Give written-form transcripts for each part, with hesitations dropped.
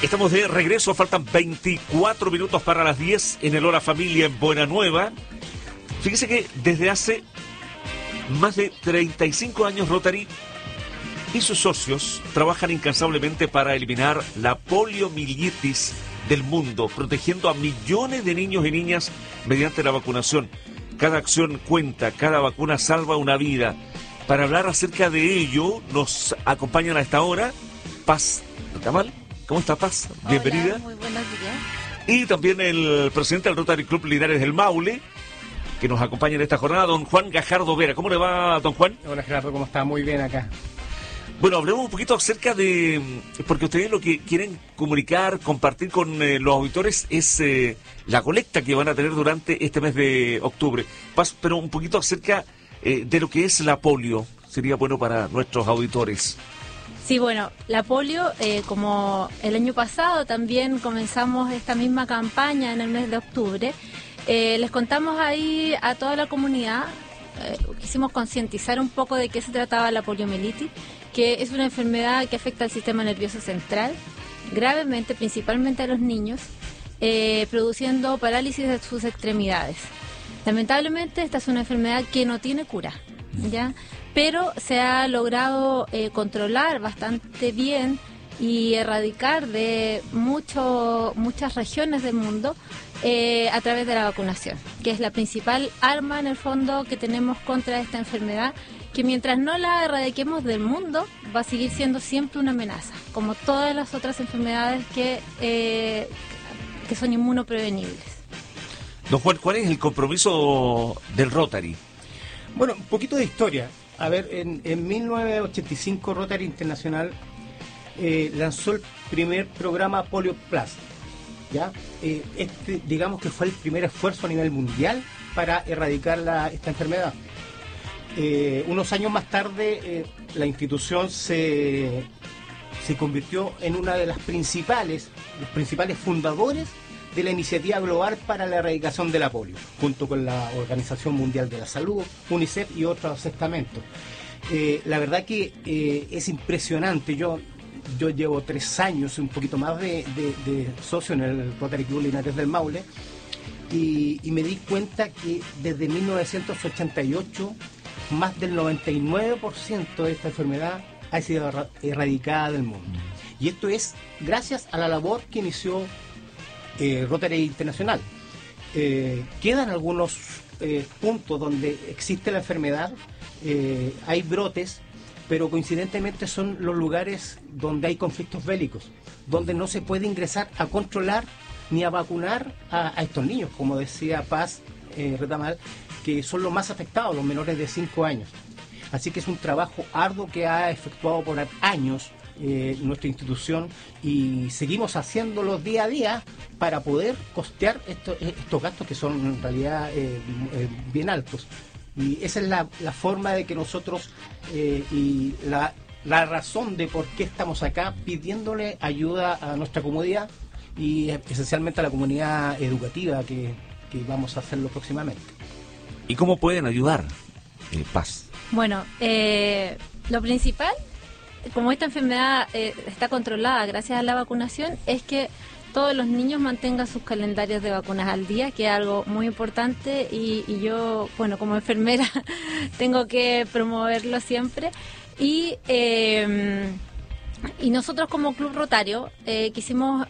Estamos de regreso, faltan 24 minutos para las 10 en el Hora Familia en Buena Nueva. Fíjese que desde hace más de 35 años Rotary y sus socios trabajan incansablemente para eliminar la poliomielitis del mundo, protegiendo a millones de niños y niñas mediante la vacunación. Cada acción cuenta, cada vacuna salva una vida. Para hablar acerca de ello, nos acompañan a esta hora Paz Retamal. ¿Cómo está, Paz? Bienvenida. Hola, muy buenos días. Y también el presidente del Rotary Club Linares del Maule, que nos acompaña en esta jornada, don Juan Gajardo Vera. ¿Cómo le va, don Juan? Hola, Gerardo, ¿cómo está? Muy bien acá. Bueno, hablemos un poquito acerca de... Porque ustedes lo que quieren comunicar, compartir con los auditores es la colecta que van a tener durante este mes de octubre. Paz, pero un poquito acerca de lo que es la polio. Sería bueno para nuestros auditores. Sí, bueno, la polio, como el año pasado también comenzamos esta misma campaña en el mes de octubre, les contamos ahí a toda la comunidad, quisimos concientizar un poco de qué se trataba la poliomielitis, que es una enfermedad que afecta al sistema nervioso central, gravemente, principalmente a los niños, produciendo parálisis de sus extremidades. Lamentablemente esta es una enfermedad que no tiene cura, ¿ya? Pero se ha logrado controlar bastante bien y erradicar de muchas regiones del mundo a través de la vacunación, que es la principal arma en el fondo que tenemos contra esta enfermedad, que mientras no la erradiquemos del mundo va a seguir siendo siempre una amenaza, como todas las otras enfermedades que son inmunoprevenibles. Don Juan, ¿cuál es el compromiso del Rotary? Bueno, un poquito de historia. A ver, en 1985 Rotary Internacional lanzó el primer programa Polio Plus, ¿ya? Digamos que fue el primer esfuerzo a nivel mundial para erradicar esta enfermedad. Unos años más tarde, la institución se convirtió en una de los principales fundadores de la Iniciativa Global para la Erradicación de la Polio, junto con la Organización Mundial de la Salud, UNICEF y otros estamentos. La verdad que es impresionante. Yo llevo 3 años, un poquito más de socio en el Rotary Club Linares del Maule, y me di cuenta que desde 1988 más del 99% de esta enfermedad ha sido erradicada del mundo. Y esto es gracias a la labor que inició Rotary Internacional. Quedan algunos puntos donde existe la enfermedad, hay brotes, pero coincidentemente son los lugares donde hay conflictos bélicos, donde no se puede ingresar a controlar ni a vacunar a estos niños, como decía Paz Retamal, que son los más afectados, los menores de 5 años. Así que es un trabajo arduo que ha efectuado por años nuestra institución, y seguimos haciéndolo día a día para poder costear estos gastos que son en realidad bien altos. Y esa es la forma de que nosotros y la razón de por qué estamos acá pidiéndole ayuda a nuestra comunidad, y esencialmente a la comunidad educativa que vamos a hacerlo próximamente. ¿Y cómo pueden ayudar, Paz? Bueno, lo principal, como esta enfermedad está controlada gracias a la vacunación, es que todos los niños mantengan sus calendarios de vacunas al día, que es algo muy importante, y yo, bueno, como enfermera tengo que promoverlo siempre. Y nosotros como Club Rotario quisimos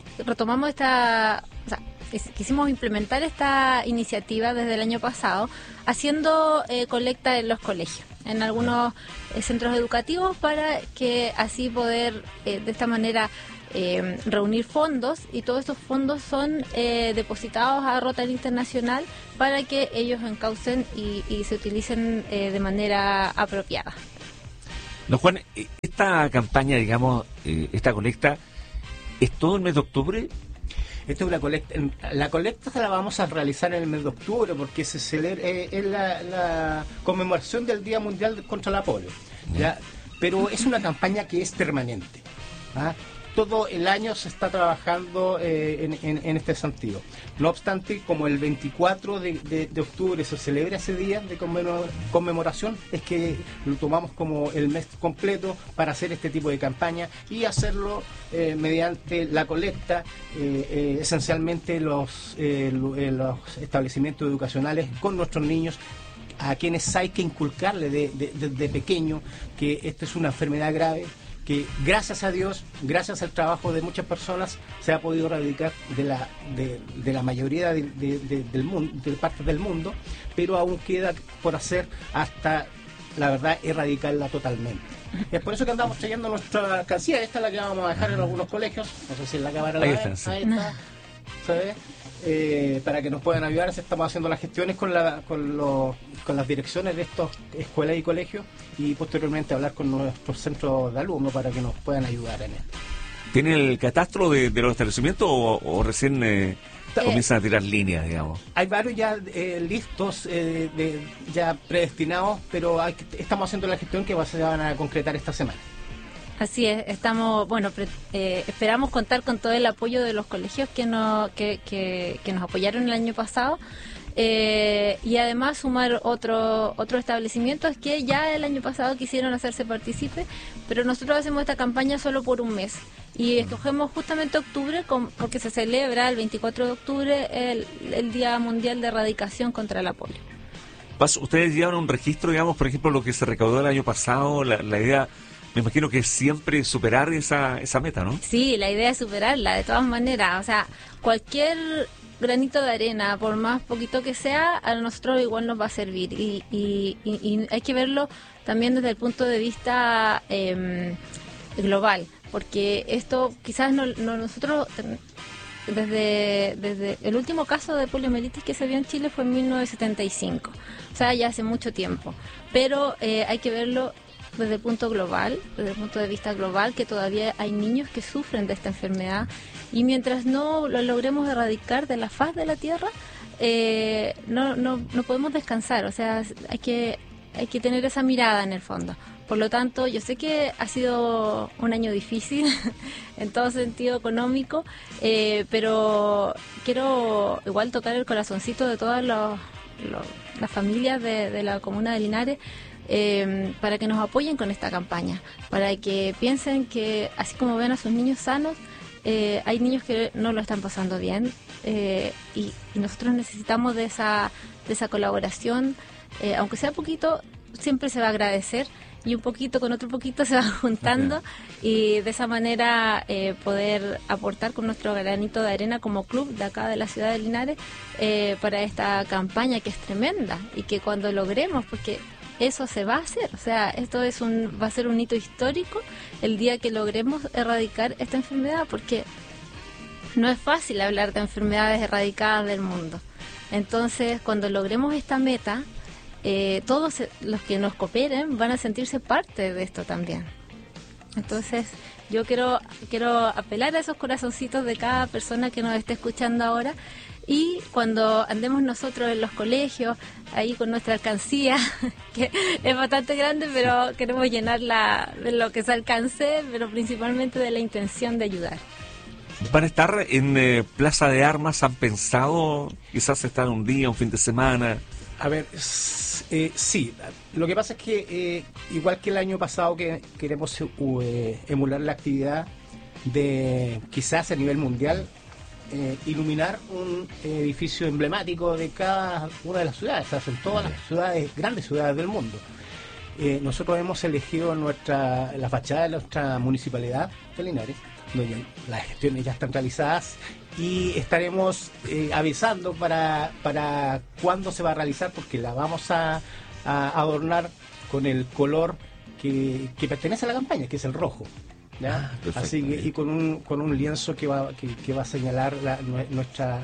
implementar esta iniciativa desde el año pasado, haciendo colecta en los colegios, en algunos centros educativos, para que así poder de esta manera reunir fondos, y todos estos fondos son depositados a Rotary Internacional para que ellos encaucen y se utilicen de manera apropiada. Don Juan, esta campaña, digamos, esta colecta, ¿es todo el mes de octubre? Esta es una colecta. La colecta se la vamos a realizar en el mes de octubre, porque se celebra es la conmemoración del Día Mundial contra la Polio, ¿ya? Pero es una campaña que es permanente, ¿ah? todo el año se está trabajando en este sentido. No obstante, como el 24 de octubre se celebra ese día de conmemoración, es que lo tomamos como el mes completo para hacer este tipo de campaña y hacerlo mediante la colecta, esencialmente los establecimientos educacionales con nuestros niños, a quienes hay que inculcarle desde pequeño que esta es una enfermedad grave, que gracias a Dios, gracias al trabajo de muchas personas, se ha podido erradicar de la mayoría del mundo, de partes del mundo, pero aún queda por hacer hasta, la verdad, erradicarla totalmente. Es por eso que andamos trayendo nuestra alcancía. Esta es la que vamos a dejar en algunos colegios, no sé si en la cámara la ven, ahí está, ¿sabes? Para que nos puedan ayudar. Estamos haciendo las gestiones con las direcciones de estas escuelas y colegios, y posteriormente hablar con nuestros centros de alumnos para que nos puedan ayudar en esto. ¿Tiene el catastro de los establecimientos o recién comienzan a tirar líneas, digamos? Hay varios ya listos, ya predestinados, pero estamos haciendo la gestión que se van a concretar esta semana. Así es, esperamos contar con todo el apoyo de los colegios que nos apoyaron el año pasado, y además sumar otros establecimientos que ya el año pasado quisieron hacerse partícipes, pero nosotros hacemos esta campaña solo por un mes y escogemos justamente octubre porque se celebra el 24 de octubre el Día Mundial de Erradicación contra la polio. ¿Ustedes llevan un registro, digamos, por ejemplo, lo que se recaudó el año pasado? La idea, me imagino que es siempre superar esa meta, ¿no? Sí, la idea es superarla, de todas maneras. O sea, cualquier granito de arena, por más poquito que sea, a nosotros igual nos va a servir. Y hay que verlo también desde el punto de vista global, porque esto quizás nosotros... Desde el último caso de poliomielitis que se vio en Chile fue en 1975, o sea, ya hace mucho tiempo. Pero hay que verlo desde el punto global, desde el punto de vista global, que todavía hay niños que sufren de esta enfermedad, y mientras no lo logremos erradicar de la faz de la tierra, no podemos descansar. O sea, hay que tener esa mirada en el fondo. Por lo tanto, yo sé que ha sido un año difícil en todo sentido económico, pero quiero igual tocar el corazoncito de todas las familias de la comuna de Linares, para que nos apoyen con esta campaña, para que piensen que así como ven a sus niños sanos, hay niños que no lo están pasando bien, y nosotros necesitamos de esa colaboración, aunque sea poquito, siempre se va a agradecer, y un poquito con otro poquito se va juntando, y de esa manera poder aportar con nuestro granito de arena como club de acá de la ciudad de Linares, para esta campaña que es tremenda, y que cuando logremos, porque eso se va a hacer, o sea, esto va a ser un hito histórico el día que logremos erradicar esta enfermedad, porque no es fácil hablar de enfermedades erradicadas del mundo. Entonces, cuando logremos esta meta, todos los que nos cooperen van a sentirse parte de esto también. Entonces, yo quiero apelar a esos corazoncitos de cada persona que nos esté escuchando ahora, y cuando andemos nosotros en los colegios, ahí con nuestra alcancía, que es bastante grande, pero queremos llenarla de lo que se alcance, pero principalmente de la intención de ayudar. ¿Van a estar en Plaza de Armas? ¿Han pensado quizás estar un día, un fin de semana? A ver, sí, lo que pasa es que igual que el año pasado, que queremos emular la actividad de quizás a nivel mundial, iluminar un edificio emblemático de cada una de las ciudades, o sea, en todas las ciudades, grandes ciudades del mundo. Nosotros hemos elegido la fachada de nuestra municipalidad de Linares, donde las gestiones ya están realizadas, y estaremos avisando para cuándo se va a realizar, porque la vamos a adornar con el color que pertenece a la campaña, que es el rojo, ¿ya? Así que, y con un lienzo que va a señalar nuestra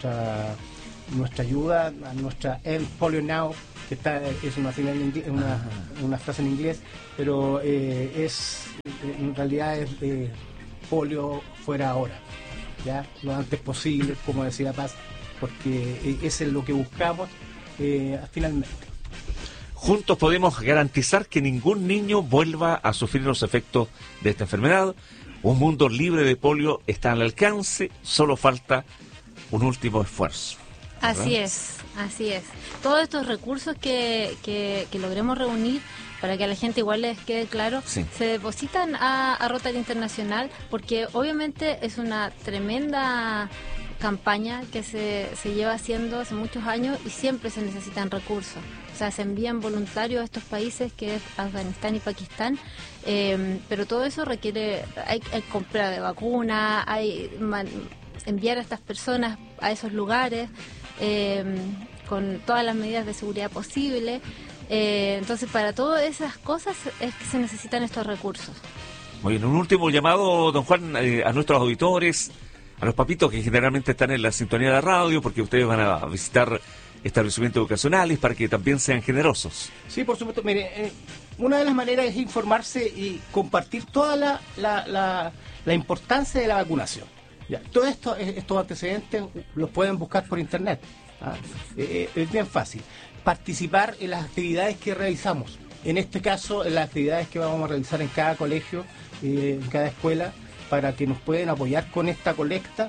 ayuda, a nuestra End Polio Now, que es una señal una frase en inglés, pero en realidad es polio fuera ahora, ya lo antes posible, como decía Paz, porque eso es lo que buscamos finalmente. Juntos podemos garantizar que ningún niño vuelva a sufrir los efectos de esta enfermedad. Un mundo libre de polio está al alcance, solo falta un último esfuerzo. ¿Verdad? Así es. Todos estos recursos que logremos reunir, para que a la gente igual les quede claro, Sí. se depositan a Rotary Internacional, porque obviamente es una tremenda campaña que se lleva haciendo hace muchos años y siempre se necesitan recursos. O sea, se envían voluntarios a estos países que es Afganistán y Pakistán, pero todo eso requiere, hay compra de vacunas, enviar a estas personas a esos lugares con todas las medidas de seguridad posibles. Entonces, para todas esas cosas es que se necesitan estos recursos. Muy bien, un último llamado, don Juan, a nuestros auditores, a los papitos que generalmente están en la sintonía de la radio, porque ustedes van a visitar establecimientos educacionales para que también sean generosos. Sí, por supuesto. Mire, una de las maneras es informarse y compartir toda la importancia de la vacunación. Ya, todos estos antecedentes los pueden buscar por internet. Es bien fácil. Participar en las actividades que realizamos. En este caso, en las actividades que vamos a realizar en cada colegio, en cada escuela, para que nos puedan apoyar con esta colecta.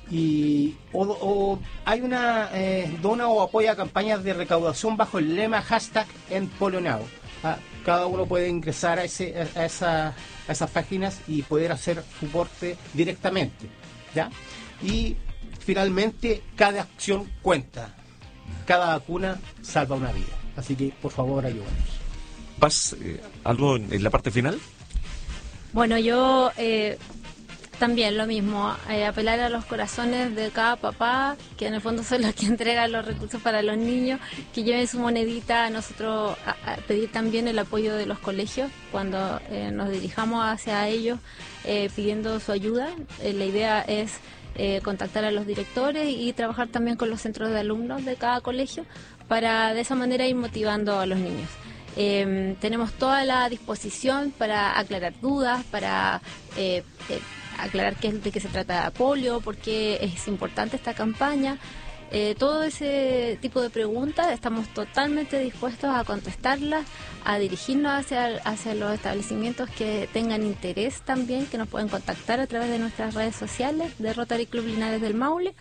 O hay una dona o apoya campañas de recaudación bajo el lema hashtag en PolioNow. Cada uno puede ingresar a esas páginas y poder hacer su aporte directamente, ¿ya? Y finalmente cada acción cuenta, cada vacuna salva una vida, así que por favor ayúdanos. ¿Vas algo en la parte final? Bueno, yo también lo mismo, apelar a los corazones de cada papá, que en el fondo son los que entregan los recursos para los niños, que lleven su monedita. A nosotros a pedir también el apoyo de los colegios cuando nos dirijamos hacia ellos pidiendo su ayuda. La idea es contactar a los directores y trabajar también con los centros de alumnos de cada colegio para de esa manera ir motivando a los niños. Tenemos toda la disposición para aclarar dudas, para aclarar de qué se trata polio, por qué es importante esta campaña. Todo ese tipo de preguntas estamos totalmente dispuestos a contestarlas, a dirigirnos hacia los establecimientos que tengan interés también, que nos pueden contactar a través de nuestras redes sociales de Rotary Club Linares del Maule,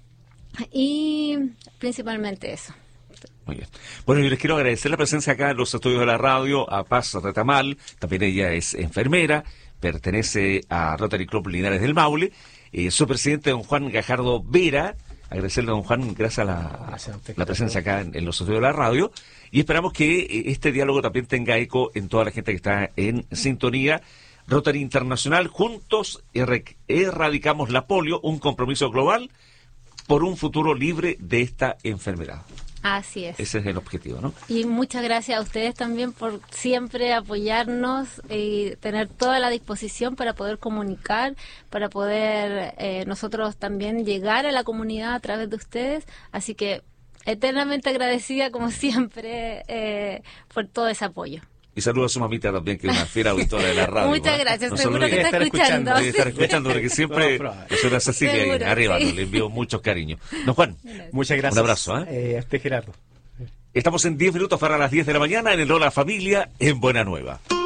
y principalmente eso. Muy bien. Bueno, yo les quiero agradecer la presencia acá en los estudios de la radio a Paz Retamal. También ella es enfermera, pertenece a Rotary Club Linares del Maule. Su presidente, don Juan Gajardo Vera. Agradecerle a don Juan, gracias a la presencia acá en los estudios de la radio. Y esperamos que este diálogo también tenga eco en toda la gente que está en sintonía. Rotary Internacional, juntos erradicamos la polio, un compromiso global por un futuro libre de esta enfermedad. Así es. Ese es el objetivo, ¿no? Y muchas gracias a ustedes también por siempre apoyarnos y tener toda la disposición para poder comunicar, para poder nosotros también llegar a la comunidad a través de ustedes. Así que eternamente agradecida, como siempre, por todo ese apoyo. Y saludo a su mamita también, que es una fiera auditora de la radio. Muchas gracias, no seguro que está escuchando. Debe estar escuchando, porque siempre es una Cecilia Seguro, ahí arriba, sí. ¿no? Le envío muchos cariños. Don Juan, Muchas gracias. un abrazo. A usted, Gerardo. Estamos en 10 minutos para las 10 de la mañana en el Hola Familia en Buena Nueva.